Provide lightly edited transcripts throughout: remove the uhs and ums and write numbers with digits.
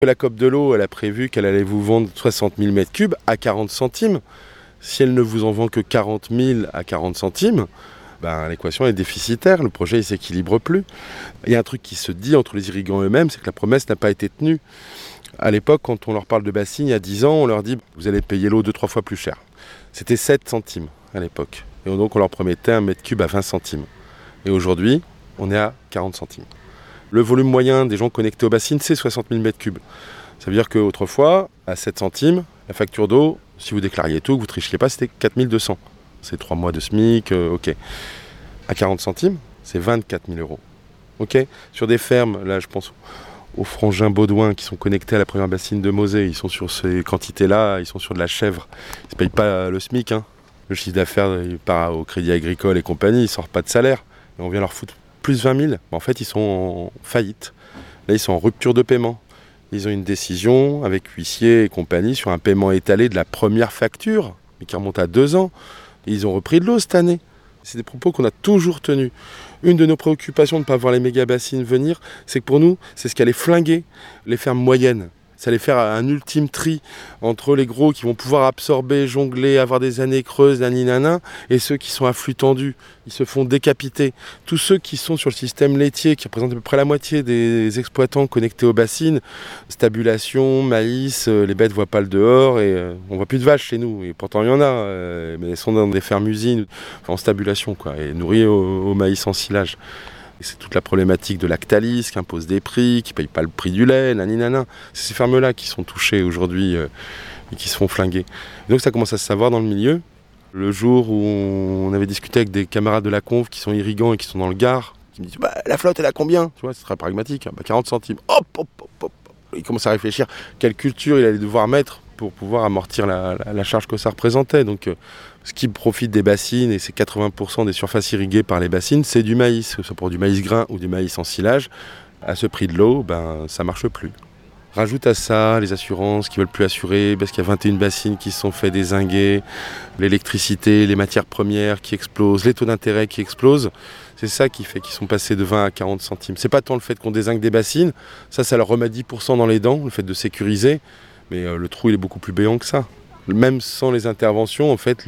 La COP de l'eau, elle a prévu qu'elle allait vous vendre 60 000 m3 à 40 centimes. Si elle ne vous en vend que 40 000 à 40 centimes, l'équation est déficitaire, le projet ne s'équilibre plus. Il y a un truc qui se dit entre les irrigants eux-mêmes, c'est que la promesse n'a pas été tenue. À l'époque, quand on leur parle de bassines, il y a 10 ans, on leur dit « vous allez payer l'eau 2-3 fois plus cher ». C'était 7 centimes à l'époque. Et donc on leur promettait 1 m3 à 20 centimes. Et aujourd'hui, on est à 40 centimes. Le volume moyen des gens connectés aux bassines, c'est 60 000 m3. Ça veut dire qu'autrefois, à 7 centimes, la facture d'eau, si vous déclariez tout, que vous ne trichiez pas, c'était 4 200. C'est 3 mois de SMIC, ok. À 40 centimes, c'est 24 000 €. Ok. Sur des fermes, là je pense aux frangins Baudouin qui sont connectés à la première bassine de Mosée, ils sont sur ces quantités-là, ils sont sur de la chèvre. Ils ne payent pas le SMIC. Le chiffre d'affaires, il part au Crédit Agricole et compagnie, ils ne sortent pas de salaire. Et on vient leur foutre plus 20 000. En fait, ils sont en faillite. Là, ils sont en rupture de paiement. Ils ont une décision avec huissier et compagnie sur un paiement étalé de la première facture, mais qui remonte à 2 ans. Et ils ont repris de l'eau cette année. C'est des propos qu'on a toujours tenus. Une de nos préoccupations de ne pas voir les méga-bassines venir, c'est que pour nous, c'est ce qui allait flinguer les fermes moyennes. Ça allait faire un ultime tri entre les gros qui vont pouvoir absorber, jongler, avoir des années creuses, naninana, et ceux qui sont à flux tendu. Ils se font décapiter. Tous ceux qui sont sur le système laitier, qui représentent à peu près la moitié des exploitants connectés aux bassines, stabulation, maïs, les bêtes ne voient pas le dehors, et on ne voit plus de vaches chez nous. Et pourtant, il y en a, mais elles sont dans des fermes-usines, en stabulation, et nourries au maïs en silage. Et c'est toute la problématique de Lactalis qui impose des prix, qui ne paye pas le prix du lait, naninana. C'est ces fermes-là qui sont touchées aujourd'hui et qui se font flinguer. Et donc ça commence à se savoir dans le milieu. Le jour où on avait discuté avec des camarades de la conf qui sont irrigants et qui sont dans le Gard, qui me disent la flotte elle a combien ? Tu vois, c'est très pragmatique, 40 centimes. Hop, hop, hop, hop. Il commence à réfléchir quelle culture il allait devoir mettre pour pouvoir amortir la charge que ça représentait. Donc ce qui profite des bassines, et c'est 80% des surfaces irriguées par les bassines, c'est du maïs, que ce soit pour du maïs grain ou du maïs en silage. À ce prix de l'eau, ça ne marche plus. Rajoute à ça les assurances qui ne veulent plus assurer, parce qu'il y a 21 bassines qui se sont fait dézinguer, l'électricité, les matières premières qui explosent, les taux d'intérêt qui explosent. C'est ça qui fait qu'ils sont passés de 20 à 40 centimes. C'est pas tant le fait qu'on dézingue des bassines, ça leur remet 10% dans les dents, le fait de sécuriser, mais le trou il est beaucoup plus béant que ça. Même sans les interventions, en fait,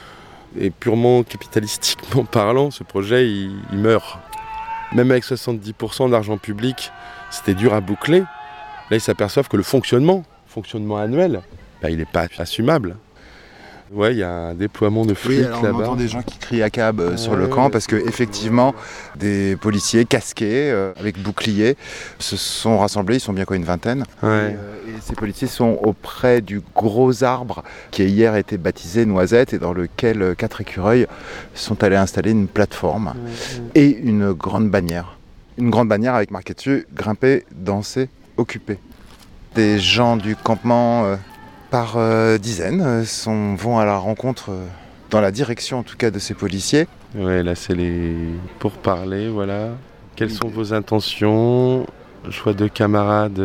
et purement capitalistiquement parlant, ce projet, il meurt. Même avec 70% d'argent public, c'était dur à boucler. Là, ils s'aperçoivent que le fonctionnement annuel, il n'est pas assumable. Ouais, il y a un déploiement de flics là-bas. On entend des gens qui crient à cab sur le camp parce qu'effectivement, des policiers casqués avec boucliers se sont rassemblés, ils sont bien une vingtaine. Ouais. Et ces policiers sont auprès du gros arbre qui a hier été baptisé Noisette et dans lequel 4 écureuils sont allés installer une plateforme et une grande bannière. Une grande bannière avec marqué dessus « Grimper, danser, occuper ». Des gens du campement... par dizaines, vont à la rencontre, dans la direction en tout cas de ces policiers. Ouais, là c'est les pourparlers, voilà. Quelles sont vos intentions ? Je vois 2 camarades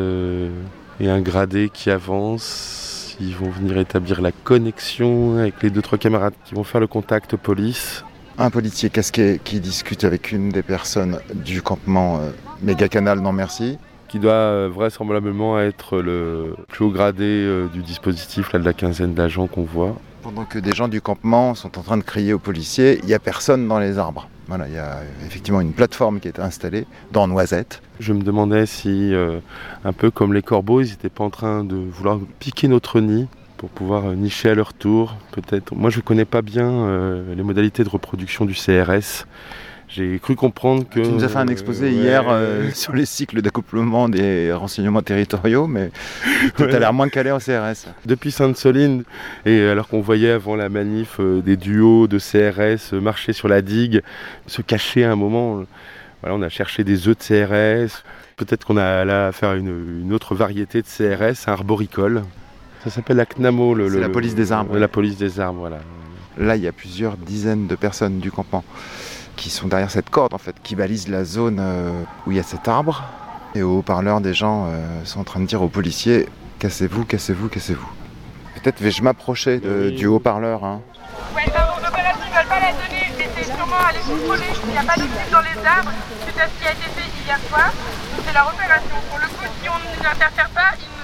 et un gradé qui avancent. Ils vont venir établir la connexion avec les 2-3 camarades qui vont faire le contact police. Un policier casqué qui discute avec une des personnes du campement Méga Canal, non merci. Qui doit vraisemblablement être le plus haut gradé du dispositif, là, de la quinzaine d'agents qu'on voit. Pendant que des gens du campement sont en train de crier aux policiers, il n'y a personne dans les arbres. Voilà, il y a effectivement une plateforme qui est installée dans Noisette. Je me demandais si, un peu comme les corbeaux, ils n'étaient pas en train de vouloir piquer notre nid pour pouvoir nicher à leur tour, peut-être. Moi, je ne connais pas bien les modalités de reproduction du CRS. J'ai cru comprendre que... Tu nous as fait un exposé hier sur les cycles d'accouplement des renseignements territoriaux, mais tu as l'air moins calé en CRS. Depuis Sainte-Soline, et alors qu'on voyait avant la manif des duos de CRS marcher sur la digue, se cacher à un moment, voilà, on a cherché des œufs de CRS, peut-être qu'on a là à faire une autre variété de CRS, un arboricole. Ça s'appelle la CNAMO. C'est la police des arbres. La police des arbres, voilà. Là, il y a plusieurs dizaines de personnes du campement qui sont derrière cette corde en fait, qui balise la zone où il y a cet arbre. Et au haut-parleur, des gens sont en train de dire aux policiers « Cassez-vous, cassez-vous, cassez-vous ». Peut-être vais-je m'approcher du haut-parleur. Ouais, l'opération, ils ne veulent pas la donner, mais c'est sûrement aller contrôler s'il n'y a pas de flics dans les arbres, suite à ce qui a été fait hier soir. C'est leur opération. Pour le coup, si on ne nous interfère pas, ils nous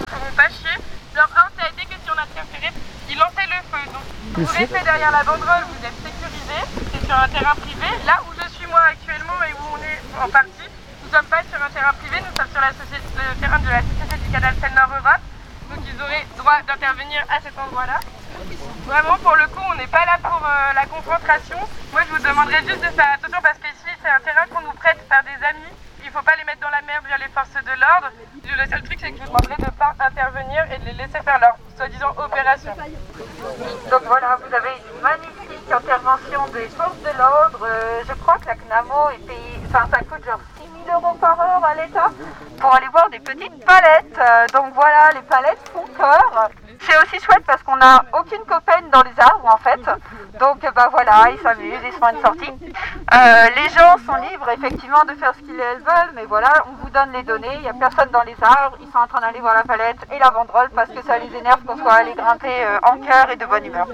feront pas chier. Genre ça a été que si on interférait, ils lançaient le feu. Donc vous restez derrière la banderole, vous êtes sécurisés, c'est sur un terrain privé. Là où je suis moi actuellement et où on est en partie, nous sommes pas sur un terrain privé, nous sommes sur le terrain de la Société du Canal Seine-Nord-Europe. Donc ils auraient droit d'intervenir à cet endroit-là. Vraiment, pour le coup, on n'est pas là pour la confrontation. Moi, je vous demanderais juste de faire attention parce qu'ici, c'est un terrain qu'on nous prête par des amis. Il ne faut pas les mettre dans la merde via les forces de l'ordre. Le seul truc, c'est que je vous demanderais de ne pas intervenir et de les laisser faire leur soi-disant opération. Donc voilà, vous avez une magnifique intervention des forces de l'ordre. Je crois que la CNAMO est payée, ça coûte genre 6 000 € par heure à l'État pour aller voir des petites palettes. Donc voilà, les palettes font peur. C'est aussi chouette parce qu'on n'a aucune copaine dans les arbres en fait. Donc voilà, ils s'amusent, ils se font une sortie. Les gens sont libres effectivement de faire ce qu'ils veulent, mais voilà, on vous donne les données, il n'y a personne dans les arbres, ils sont en train d'aller voir la palette et la banderole parce que ça les énerve qu'on soit allé grimper en cœur et de bonne humeur.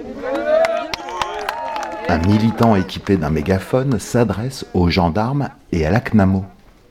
Un militant équipé d'un mégaphone s'adresse aux gendarmes et à la CNAMO.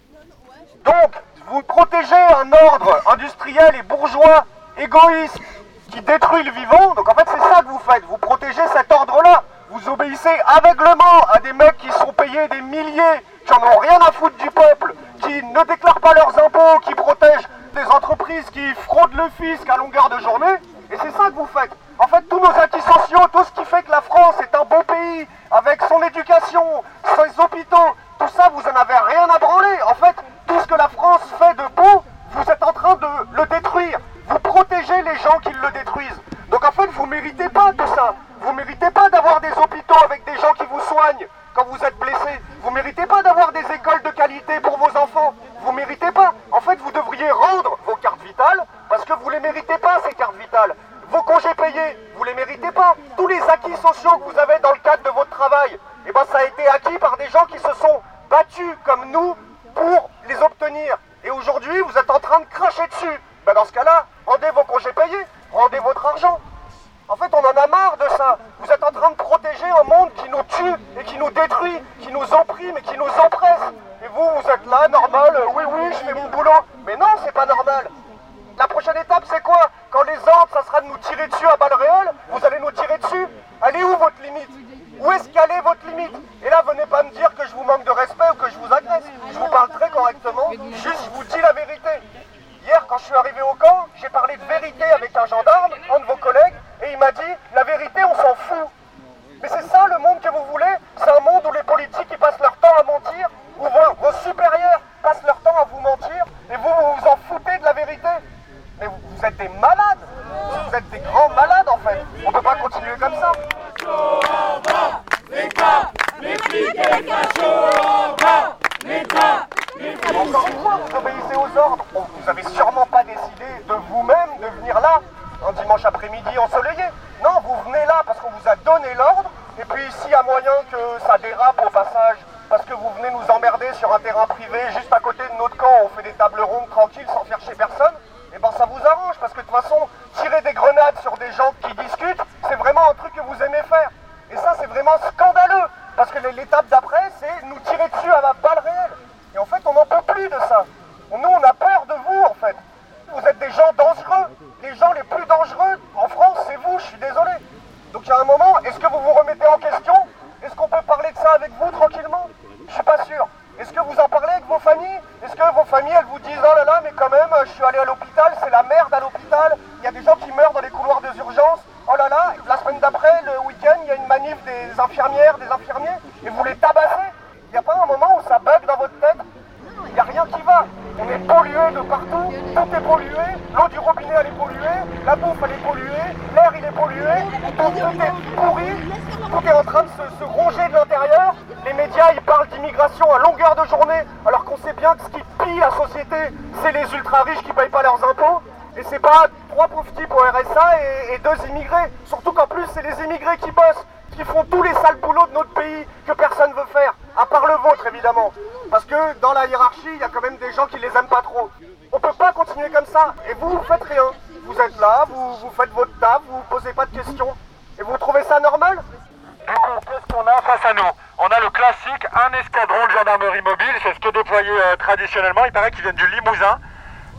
Donc, vous protégez un ordre industriel et bourgeois égoïste qui détruit le vivant. Donc en fait, c'est ça que vous faites. Vous protégez cet ordre-là. Vous obéissez aveuglement à des mecs qui sont payés des milliers, qui en ont rien à foutre du peuple, qui ne déclarent pas leurs impôts, qui protègent des entreprises qui fraudent le fisc à longueur de journée. Et c'est ça que vous faites. En fait, tous nos acquis sociaux, tout ce qui fait que la France est un beau pays, avec son éducation, ses hôpitaux, tout ça, vous en avez rien à branler. En fait, tout ce que la France fait de beau, vous êtes en train de le détruire. Vous protégez les gens qui le détruisent. Donc en fait, vous ne méritez pas tout ça. Vous ne méritez pas d'avoir des hôpitaux avec des gens qui vous soignent quand vous êtes blessés. Vous ne méritez pas d'avoir des écoles de qualité pour vos enfants. Vous ne méritez pas. En fait, vous devriez rendre vos cartes vitales parce que vous ne les méritez pas, ces cartes vitales. Vos congés payés, vous ne les méritez pas. Tous les acquis sociaux que vous avez dans le cadre de votre travail, eh ben, ça a été acquis par des gens qui se sont battus comme nous pour les obtenir. Et aujourd'hui, vous êtes en train de cracher dessus. Ben dans ce cas-là, rendez vos congés payés, rendez votre argent. En fait, on en a marre de ça. Vous êtes en train de protéger un monde qui nous tue et qui nous détruit, qui nous opprime et qui nous oppresse. Et vous, vous êtes là, normal, oui, je fais mon boulot. Mais non, c'est pas normal. La prochaine étape, c'est quoi? Quand les ordres, ça sera de nous tirer dessus à balles réelles, vous allez nous tirer dessus. Elle est où votre limite? Où est-ce qu'elle est votre limite? Et là, venez pas me dire que je vous manque de respect ou que je vous agresse. Je vous parle très correctement, juste je vous dis la vérité. Hier, quand je suis arrivé au camp, j'ai parlé de vérité avec un gendarme, un de vos collègues, et il m'a dit, la vérité, on s'en fout. Mais c'est ça le monde que vous voulez? C'est un monde où les politiques ils passent leur temps à mentir, où vos supérieurs passent leur temps à vous mentir, et vous vous en foutez de la vérité. Mais vous êtes des malades. Vous êtes des grands malades, en fait. On peut pas continuer comme ça. Encore une fois, vous obéissez aux ordres. Vous avez sûrement pas décidé de vous-même de venir là, un dimanche après-midi ensoleillé. Non, vous venez là parce qu'on vous a donné l'ordre, et puis s'il y a moyen que ça dérape au passage, parce que vous venez nous emmerder sur un terrain privé, juste à côté de notre camp, on fait des tables rondes tranquilles sans faire chez personne, et ben ça vous arrange, parce que de toute façon, tirer des grenades sur des gens qui discutent, c'est vraiment un truc que vous aimez faire. Et ça, c'est vraiment scandaleux, parce que l'étape d'après, c'est nous tirer dessus à la balle réelle. Et en fait, on n'en peut plus de ça. Nous, on a peur de vous, en fait. Vous êtes des gens dangereux. Les gens les plus dangereux en France, c'est vous, je suis désolé. Donc, il y a un moment, est-ce que vous vous remettez en question? Est-ce qu'on peut parler de ça avec vous, tranquillement? Je suis pas sûr. Est-ce que vous en parlez avec vos familles? Est-ce que vos familles, elles vous disent, oh là là, mais quand même, je suis allé à l'hôpital, c'est la merde à l'hôpital. Il y a des gens qui meurent dans les couloirs des urgences. Oh là là, la semaine d'après, le week-end, il y a une manif des infirmières, des infirmiers, et vous les tabassez. Il n'y a pas un moment où ça bug dans votre tête? Il n'y a rien qui va. On est pollué de partout, tout est pollué, l'eau du robinet elle est polluée, la bouffe elle est polluée, l'air il est pollué, tout est pourri, tout est en train de se ronger de l'intérieur. Les médias ils parlent d'immigration à longueur de journée, alors qu'on sait bien que ce qui pille la société, c'est les ultra riches qui payent pas leurs impôts. Et c'est pas 3 pauvres types au RSA et 2 immigrés. Surtout qu'en plus c'est les immigrés qui bossent, qui font tous les sales boulots de notre pays que personne veut faire, à part le vôtre évidemment. Parce que dans la hiérarchie, il y a quand même des gens qui les aiment pas trop. On peut pas continuer comme ça. Et vous faites rien. Vous êtes là, vous faites votre taf, vous posez pas de questions. Et vous trouvez ça normal? Du coup, qu'est-ce qu'on a face à nous? On a le classique, un escadron de gendarmerie mobile, c'est ce qui est déployé traditionnellement. Il paraît qu'ils viennent du Limousin.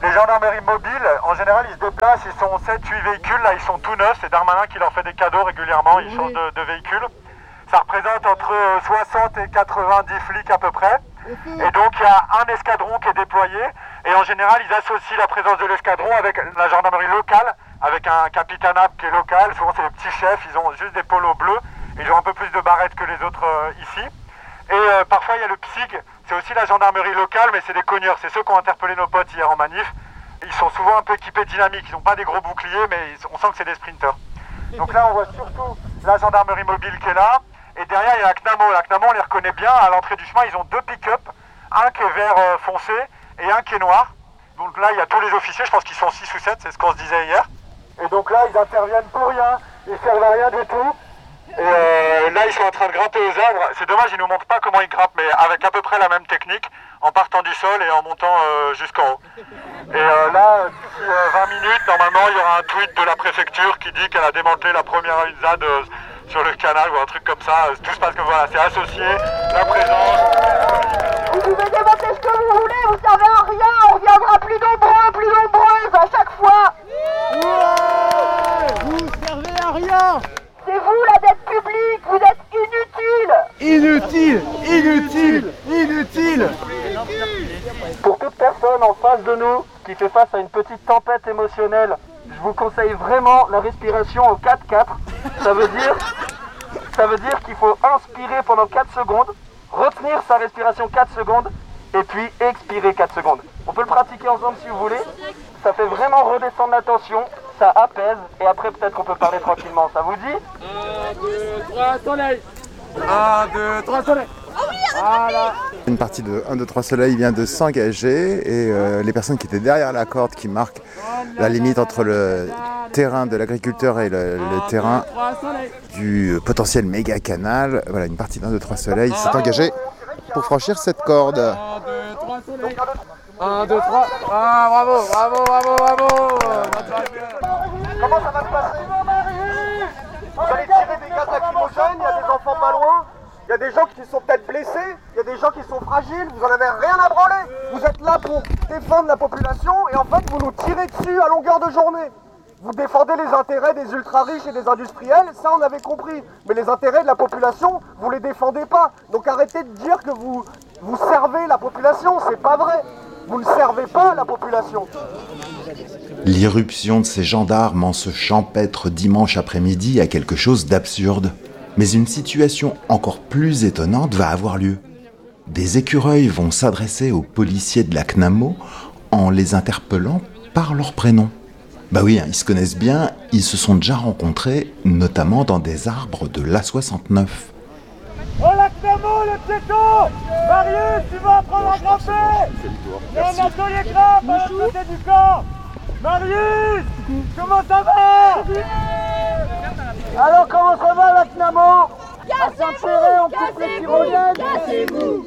Les gendarmeries mobiles, en général, ils se déplacent, ils sont 7-8 véhicules, là ils sont tout neufs, c'est Darmanin qui leur fait des cadeaux régulièrement, ils changent de véhicules. Ça représente entre 60 et 90 flics à peu près. Et donc il y a un escadron qui est déployé, et en général ils associent la présence de l'escadron avec la gendarmerie locale, avec un capitanat qui est local, souvent c'est les petits chefs, ils ont juste des polos bleus, ils ont un peu plus de barrettes que les autres ici. Et parfois il y a le PSIG, c'est aussi la gendarmerie locale, mais c'est des cogneurs, c'est ceux qui ont interpellé nos potes hier en manif. Ils sont souvent un peu équipés dynamiques, ils n'ont pas des gros boucliers, mais on sent que c'est des sprinters. Donc là on voit surtout la gendarmerie mobile qui est là, et derrière il y a la CNAMO. La CNAMO on les reconnaît bien, à l'entrée du chemin ils ont deux pick-up, un qui est vert foncé et un qui est noir. Donc là il y a tous les officiers, je pense qu'ils sont 6 ou 7, c'est ce qu'on se disait hier. Et donc là ils interviennent pour rien, ils servent à rien du tout. Et là ils sont en train de grimper aux arbres, c'est dommage ils nous montrent pas comment ils grimpent, mais avec à peu près la même technique, en partant du sol et en montant jusqu'en haut. Et là, d'ici 20 minutes, normalement il y aura un tweet de la préfecture qui dit qu'elle a démantelé la première ZAD sur le canal ou un truc comme ça, tout parce que voilà, c'est associé, la présence. Vous pouvez démonter ce que vous voulez, vous servez à rien, on reviendra plus nombreuses à chaque fois. Ouais, vous servez à rien. C'est vous la dette publique, vous êtes inutile. Pour toute personne en face de nous qui fait face à une petite tempête émotionnelle, je vous conseille vraiment la respiration au 4-4. Ça veut dire qu'il faut inspirer pendant 4 secondes, retenir sa respiration 4 secondes et puis expirer 4 secondes. On peut le pratiquer ensemble si vous voulez. Ça fait vraiment redescendre la tension, ça apaise et après peut-être qu'on peut parler tranquillement. Ça vous dit ? 1, 2, 3, soleil. 1, 2, 3, soleil. Voilà. Une partie de 1, 2, 3 Soleil vient de s'engager et les personnes qui étaient derrière la corde qui marquent la limite entre le terrain de l'agriculteur et le terrain du potentiel méga canal, voilà, une partie d'1, 2, 3 Soleil s'est engagée pour franchir cette corde. 1, 2, 3 Soleil. 1, 2, 3. Ah, bravo. Comment ça va se passer? Vous allez tirer des gaz lacrymogènes, il y a des enfants pas loin, il y a des gens qui sont peut-être blessés, il y a des gens qui sont fragiles, vous en avez rien à branler. Vous êtes là pour défendre la population et en fait vous nous tirez dessus à longueur de journée. Vous défendez les intérêts des ultra-riches et des industriels, ça on avait compris. Mais les intérêts de la population, vous les défendez pas. Donc arrêtez de dire que vous servez la population, c'est pas vrai. Vous ne servez pas la population. L'irruption de ces gendarmes en ce champêtre dimanche après-midi a quelque chose d'absurde. Mais une situation encore plus étonnante va avoir lieu. Des écureuils vont s'adresser aux policiers de la CNAMO en les interpellant par leur prénom. Bah oui, ils se connaissent bien, ils se sont déjà rencontrés, notamment dans des arbres de l'A69. Oh la CNAMO, les piétons! Marius, tu vas apprendre à grimper! Il y a un atelier grimpe à l'autre côté du camp! Marius! Comment ça va? Alors comment ça va la CNAMO? À Saint-Péret, on coupe les tyroliennes.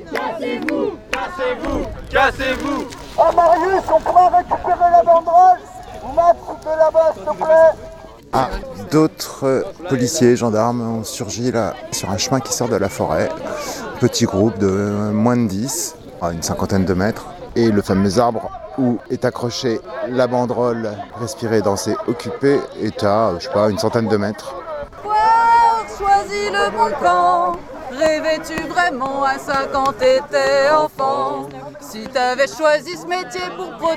Cassez-vous! Oh Marius, on pourra récupérer la banderole? Max, de là-bas, s'il te plaît. Ah, d'autres policiers, gendarmes ont surgi là sur un chemin qui sort de la forêt. Petit groupe de moins de 10, à une cinquantaine de mètres. Et le fameux arbre où est accrochée la banderole « Respirer, danser, occuper » est à, je sais pas, une centaine de mètres. Choisis le bon camp. Rêvais-tu vraiment à ça quand t'étais enfant? Si t'avais choisi ce métier pour protéger